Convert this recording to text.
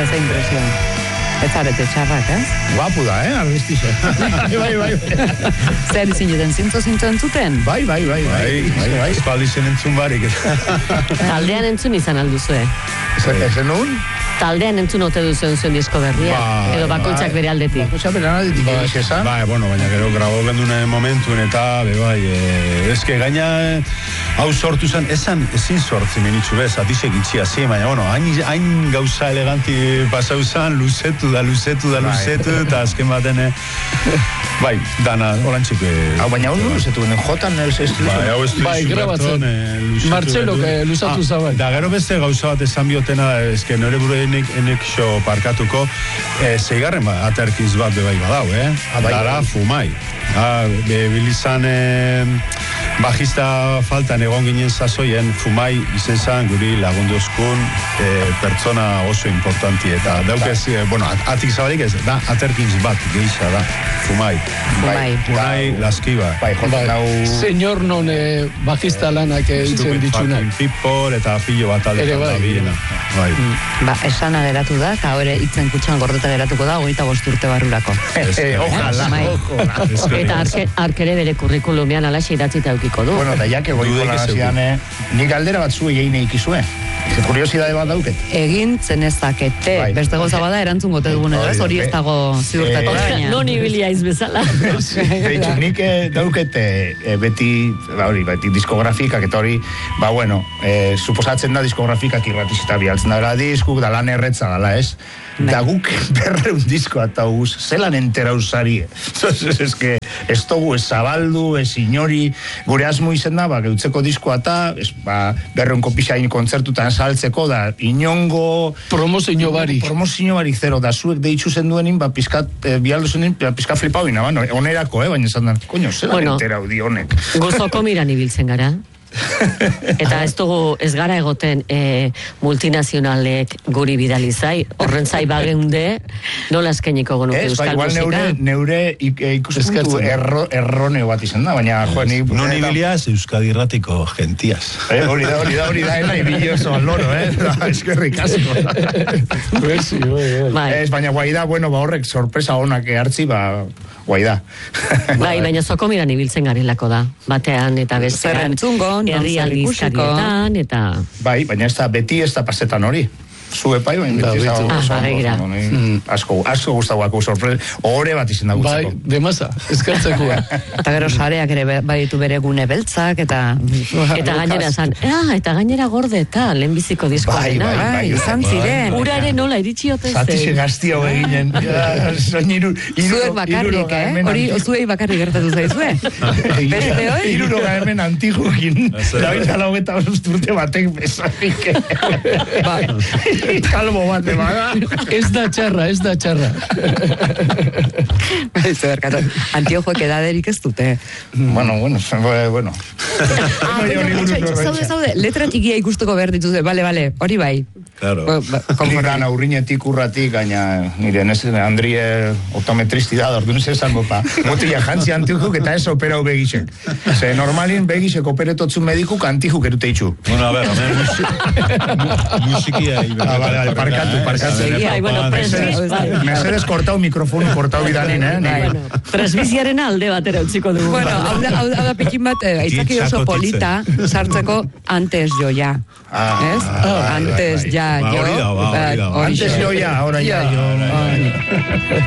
ze impresio. Ez zarete txarrak, Guapu da, argestize. Bai. Zer izin juten, zintzo entzuten? Bai. Espaldi zen entzun barik. Taldean entzun izan alduzue. Ezen nun? Taldean entzun ote duzuen zuen disko berria. Edo bakoitzak bere aldetik. Bakoitzak bere aldetik egiz esan. Baina gero grabo gendune momentuen eta, eske gaina hau sortu zen, ezin sortzen menitxu bez, atisek itxia zi, baina, hain gauza eleganti pasau zen, luzetu, eta azken baten, dana, holantxik. Hau, baina hau luzetu, jotan ez hau ez grabatzen. Martxelok luzatu zabai. Da, gero beste gauza bat esan biotena, eske nore buru enek xo parkatuko, zeigarren aterkiz bat bebai badau, Dara Fumai. Bilizan bajista faltan egon ginen sasoien, Fumai izen zan guri lagunduzkun pertsona oso importanti eta daukez, atik zabalik ez, da aterkiz bat geisha da, Fumai. Fumai Laskiba. Senyor non bajista lanak itzen ditxuna. People eta pillo bat aldetan da bilena. Esana geratu da, eta hori itzen kutxan gordeta geratuko da, 25 urte barrurako. Ojalá. Eta arkere bere kurrikulumean alaxe idatzita eukiko du. Bueno, eta jake goiko lagazian, nik aldera bat zuen egin eikizue. Kuriosidade bat dauket. Egin zenezakete. Beste goza bada erantzun gote dugun edo ez, hori ez dago ziurtatu baina. Non ibilia izbezala. Deitxu, nik daukete beti diskografikak eta hori, suposatzen da diskografikak irratizita bialtzen da diskuk, da lan erretza dala, ez? Da guk berreun diskoa eta guz, zelan entera usari. Ez dugu, ez zabaldu, ez inori, gure asmo izen da, geutzeko diskoa eta, berreun kopisain kontzertutan saltzeko, da inongo... Promozio bari zero, da zuek deitxu zen duenin, bialdu zenin, pizka flipau ina, onerako, baina esan da, koño, zelan entera udi honek. Gozoko miran ibiltzen gara. Eta ez gara egoten multinazionalek guri bidalizai, horren zai bageunde, nola eskeniko gonuke euskal musika? Igual neure ikuspuntu erroneo bat izan da, baina non ibiliaz Euskadi Irratiko gentiaz. Hori da, nahi bilioso al loro, eskerrik asko. Baina guai da, horrek sorpresa honak hartzi, guai da. Baina zoko miran ibiltzen garelako da, batean eta bestean. Herri aldizkarietan, eta... Baina beti ez da pasetan hori. Zue pai, asko guztagoako sorpresa. Ohore bat izan da gutzeko. Demasa, eskartzeko. Eta gero sareak ere baditu bere gune beltzak, eta gainera zan, eta gainera gorde eta lehenbiziko diskoarena. Izan ziren. Uraren nola iritsi oten zen. Zatize gaztia hau eginen. Zuek bakarrik, hori zuei bakarrik gertatu zaizue. Beste hoi? 60 hemen antigukin. Laita laugeta osturte batek besarik. Kalbo bat bada. Ez da txarra. Antiojoek edaderik ez dute. Bueno. Zaude, letra txikia ikusteko behar dituzte, bale, hori bai. Claro. Ligan aurrinetik urratik, gaina nire nezen Andrie optometristi da, orduan zezango motila jantzi antijuk eta ez operau begisek. Ze normalin begisek operetotzun medikuk antijuk erute itxu. Bueno, a ver, musikia. Parkatu. Mercedes kortau mikrofonu kortau bidanin, Presbiziaren alde batera utziko dugu. Bueno, hau da pikin bat, aitzaki oso polita, sartzeko antes joia. Antes ya yo. Antes joia, ahora ya yo.